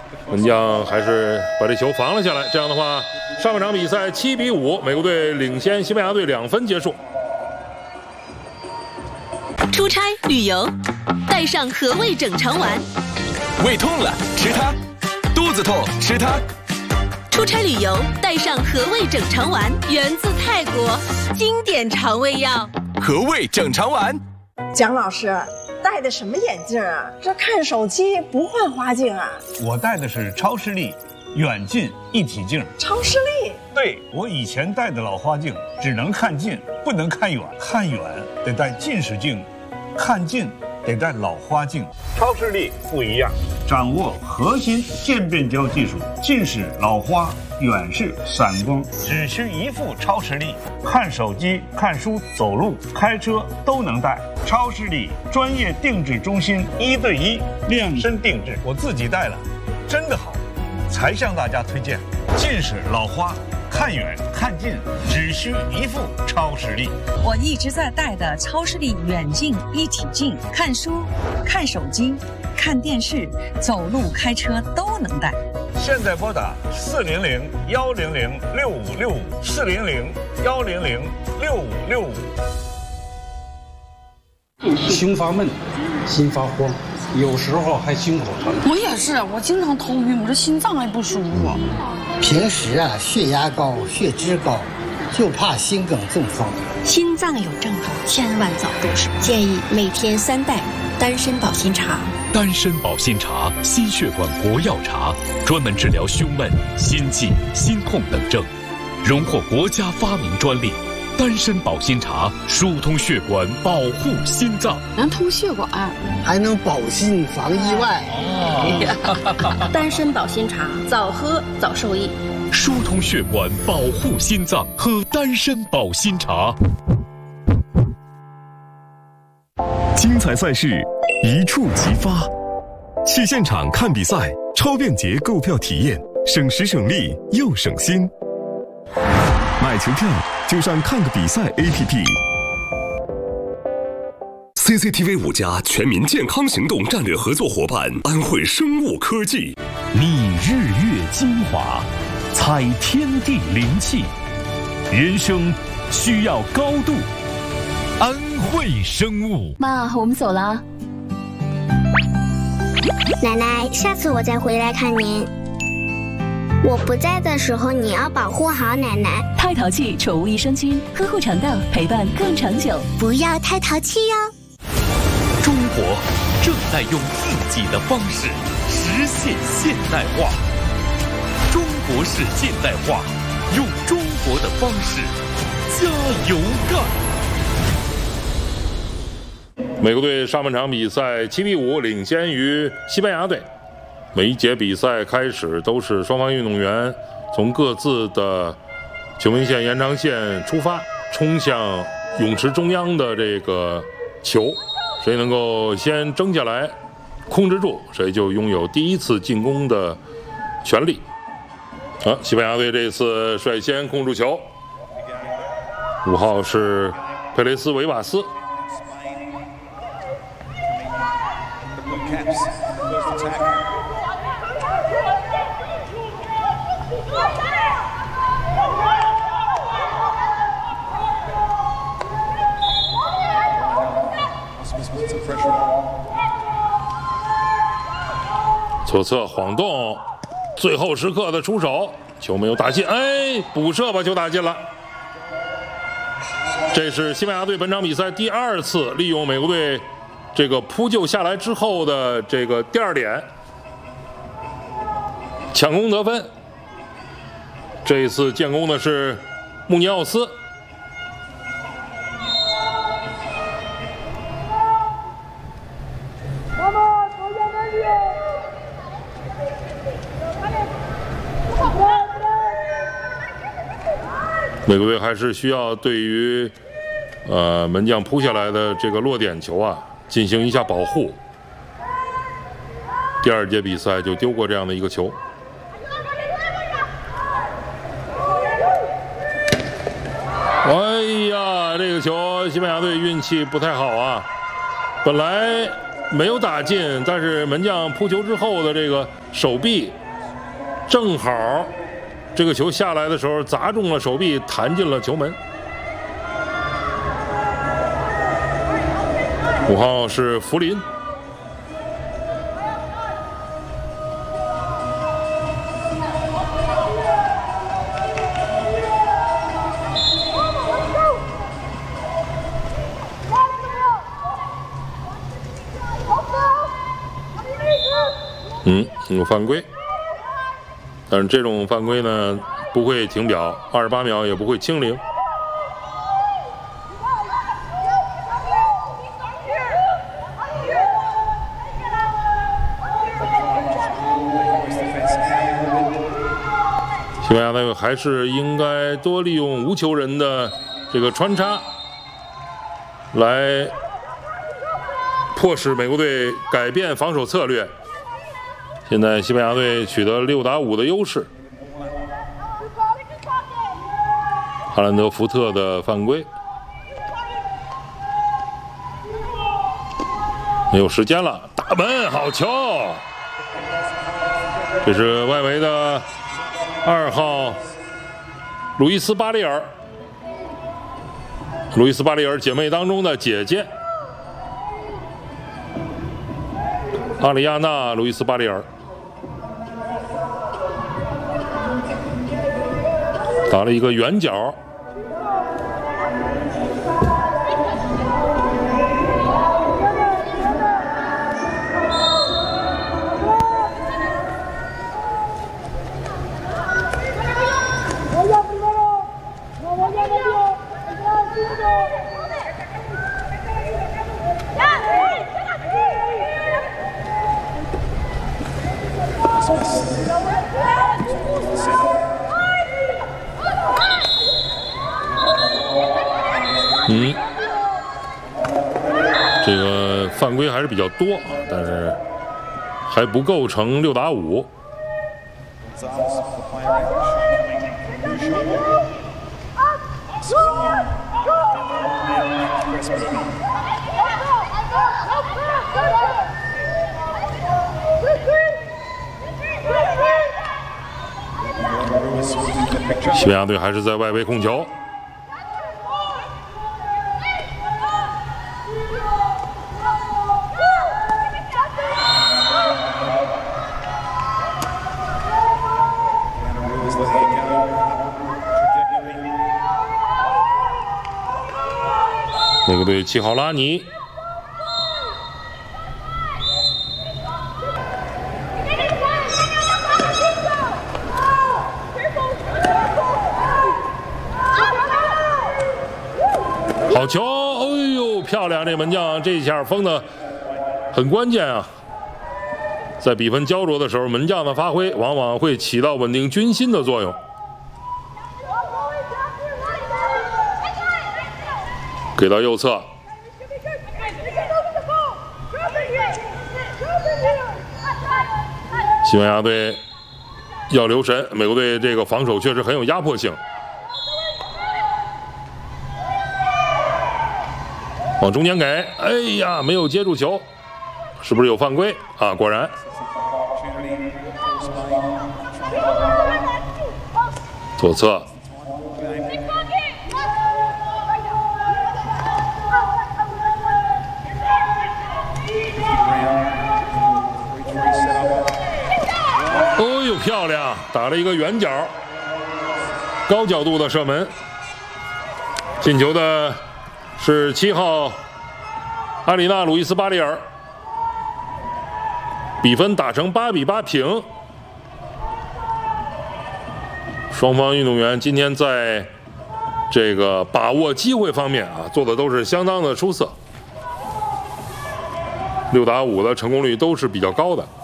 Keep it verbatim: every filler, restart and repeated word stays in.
门将还是把这球防了下来。这样的话，上半场比赛七比五，美国队领先西班牙队两分结束。 出差旅游，带上和味整肠丸。 胃痛了吃它，肚子痛吃它。 出差旅游，带上和味整肠丸，源自泰国，经典肠胃药。 和味整肠丸。 蒋老师戴的什么眼镜啊？这看手机不换花镜啊？ 我戴的是超视力远近一体镜。 超视力？ 对，我以前戴的老花镜只能看近，不能看远，看远得戴近视镜，看近得戴老花镜。超视力不一样，掌握核心渐变焦技术，近视、老花、远视、散光，只需一副超视力，看手机、看书、走路、开车都能戴。超视力专业定制中心，一对一量身定制，我自己戴了，真的好，才向大家推荐。近视、老花，看远看近只需一副超视力。 我一直在戴的超视力远近一体镜，看书、看手机、看电视、走路、开车都能戴。 现在拨打四零零幺零零六五六五四零零幺零零六五六五。 胸发闷，心发慌，有时候还心口疼。 我也是，我经常头晕，我这心脏还不舒服。 平时啊，血压高，血脂高，就怕心梗中风。 心脏有症状，千万早入手。建议每天三袋丹参保心茶。 丹参保心茶，心血管国药茶，专门治疗胸闷、心悸、心痛等症，荣获国家发明专利。丹参保心茶疏通血管，保护心脏， 能通血管， 还能保心防意外。 哦、丹参保心茶，早喝早受益。 疏通血管，保护心脏，喝丹参保心茶。 精彩赛事一触即发，去现场看比赛，超便捷购票体验，省时省力又省心。买球票就上看个比赛 A P P。C C T V 五家全民健康行动战略合作伙伴安徽生物科技， 觅日月精华，采天地灵气，人生需要高度。安徽生物。 妈，我们走了。 奶奶，下次我再回来看您。我不在的时候，你要保护好奶奶。 太淘气宠物益生菌，呵护肠道，陪伴更长久。 不要太淘气哟。 中国正在用自己的方式实现现代化。中国式现代化，用中国的方式加油干！ 美国队上半场比赛七比五领先于西班牙队。每一节比赛开始都是双方运动员从各自的球门线延长线出发，冲向泳池中央的这个球，谁能够先争下来控制住，谁就拥有第一次进攻的权利。啊，西班牙队这次率先控住球，五号是佩雷斯维瓦斯。左侧晃动，最后时刻的出手，球没有打进，哎，补射把球打进了。这是西班牙队本场比赛第二次利用美国队这个扑救下来之后的这个第二点抢攻得分。这一次建功的是穆尼奥斯。美国队还是需要对于呃门将扑下来的这个落点球啊进行一下保护。第二节比赛就丢过这样的一个球。哎呀，这个球西班牙队运气不太好啊，本来没有打进，但是门将扑球之后的这个手臂，正好这个球下来的时候砸中了手臂，弹进了球门。五号是福林。嗯，有犯规，但是这种犯规呢不会停表，二十八秒也不会清零。西班牙队还是应该多利用无球人的这个穿插，来迫使美国队改变防守策略。现在西班牙队取得六打五的优势。哈兰德·福特的犯规，没有时间了，打门，好球！这是外围的二号路易斯·巴利尔，路易斯·巴利尔姐妹当中的姐姐阿里亚娜·路易斯·巴利尔。打了一个圆角，嗯，这个犯规还是比较多啊，但是还不构成六打五。西班牙队还是在外围控球。美国队七号拉尼，好球！哎呦，漂亮！这门将这一下封的很关键啊！在比分焦灼的时候，门将的发挥往往会起到稳定军心的作用。给到右侧，西班牙队要留神，美国队这个防守确实很有压迫性。往中间给，哎呀，没有接住球，是不是有犯规啊？果然，左侧。哦呦，漂亮！打了一个圆角，高角度的射门。进球的是七号阿里娜·鲁伊斯·巴利尔，比分打成八比八平。双方运动员今天在这个把握机会方面啊，做的都是相当的出色，六打五的成功率都是比较高的。